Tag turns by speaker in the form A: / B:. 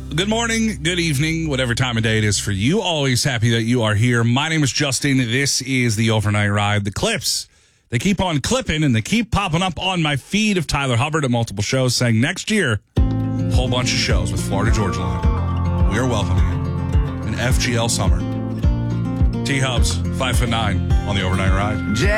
A: Good morning, good evening, whatever time of day it is for you. Always happy that you are here. My name is Justin. This is the Overnight Ride. The clips, they keep on clipping and they keep popping up on my feed of Tyler Hubbard at multiple shows saying next year, a whole bunch of shows with Florida Georgia Line. We are welcoming you an FGL summer. T-Hubs, 5'9" on the Overnight Ride.